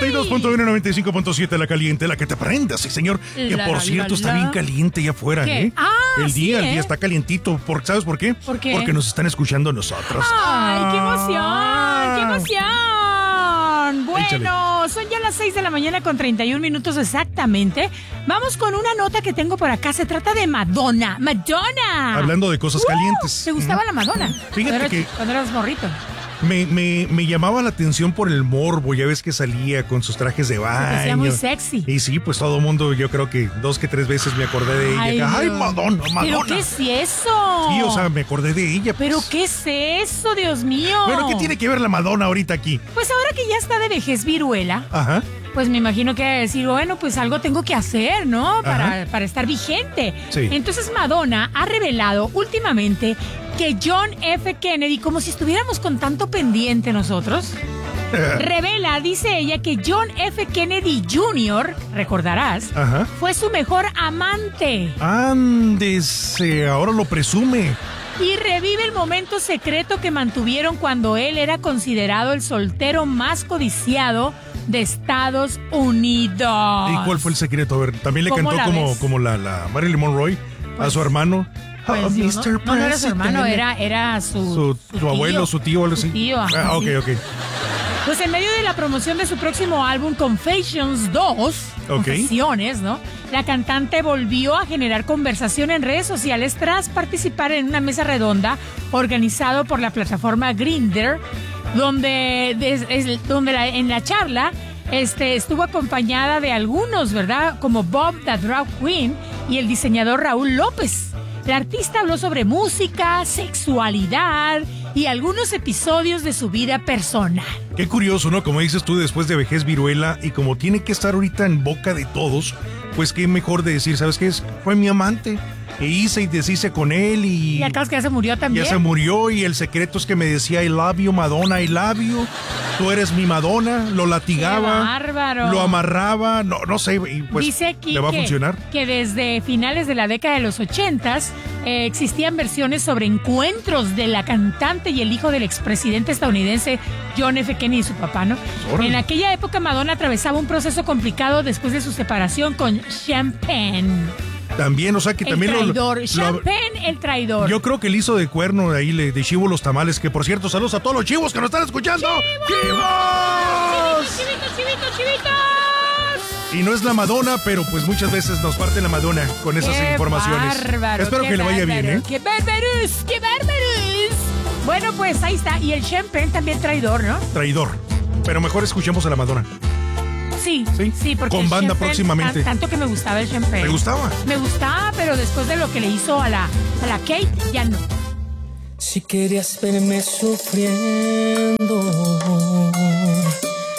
92.1, 95.7 La Caliente, la que te prenda, sí señor. Que por cierto está bien caliente allá afuera, ¿Qué? ¿eh? El Sí, día está calientito. ¿Sabes por qué? ¿Por qué? Porque nos están escuchando nosotros. ¡Ay, qué emoción! ¡Qué emoción! Bueno, Échale. son ya las 6 de la mañana con 31 minutos exactamente. Vamos con una nota que tengo por acá. Se trata de Madonna. ¡Madonna! Hablando de cosas calientes. ¿Te gustaba la Madonna? Fíjate que Cuando eras morrito. me llamaba la atención por el morbo. Ya ves que salía con sus trajes de baño. Se hacía muy sexy. Y sí, pues todo el mundo, yo creo que 2 que 3 veces me acordé de ella. ¡Ay, Dios. Madonna! ¿Pero qué es eso? Sí, o sea, me acordé de ella. Pues. ¿Pero qué es eso, Dios mío? Bueno, ¿qué tiene que ver la Madonna ahorita aquí? Pues ahora que ya está de vejez viruela, Ajá. pues me imagino que decir, bueno, pues algo tengo que hacer, ¿no? Para estar vigente. Sí. Entonces Madonna ha revelado últimamente que John F. Kennedy, como si estuviéramos con tanto pendiente nosotros, dice ella que John F. Kennedy Jr., recordarás, Ajá. fue su mejor amante. Ándese, ahora lo presume. Y revive el momento secreto que mantuvieron cuando él era considerado el soltero más codiciado de Estados Unidos. ¿Y cuál fue el secreto? A ver, también le ¿Cómo cantó la ves? como la Marilyn Monroe a Pues, su hermano. Pues, Oh, yo, Mr. no era su hermano, President. era Su tío. abuelo, su tío, algo así. Su tío, ajá, Ah, ok, sí. ok. Pues en medio de la promoción de su próximo álbum Confessions 2, Confesiones, ¿no? La cantante volvió a generar conversación en redes sociales tras participar en una mesa redonda organizado por la plataforma Grindr, donde en la charla estuvo acompañada de algunos, ¿verdad? Como Bob the Drag Queen y el diseñador Raúl López. La artista habló sobre música, sexualidad y algunos episodios de su vida personal. Qué curioso, ¿no? Como dices tú, después de vejez viruela y como tiene que estar ahorita en boca de todos, pues qué mejor de decir, ¿sabes qué? Fue mi amante. E hice y deshice con él y... Y acá es que ya se murió también. Ya se murió y el secreto es que me decía I love you, Madonna, I love you. Tú eres mi Madonna. Lo latigaba. ¡Qué bárbaro! Lo amarraba. No sé. Y pues dice aquí le va a funcionar. que desde finales de la década de los 80s existían versiones sobre encuentros de la cantante y el hijo del expresidente estadounidense John F. Kennedy y su papá, ¿no? Órale. En aquella época Madonna atravesaba un proceso complicado después de su separación con Champagne. También, o sea que también el traidor. Champagne, el traidor. Yo creo que le hizo de cuerno de ahí de chivo los tamales, que por cierto, saludos a todos los chivos que nos están escuchando. ¡Chivos! ¡Chivitos! Y no es la Madonna, pero pues muchas veces nos parte la Madonna con esas informaciones. Bárbaro, Espero que le vaya bien, ¿eh? ¡Qué bárbaros! ¡Qué bárbaros! Bueno, pues ahí está. Y el Champagne también traidor, ¿no? Traidor. Pero mejor escuchemos a la Madonna. Sí, Sí, porque con el banda Champagne, próximamente. Tanto que me gustaba el Champagne. ¿Te gustaba? Me gustaba, pero después de lo que le hizo a la Kate, ya no. Si querías verme sufriendo,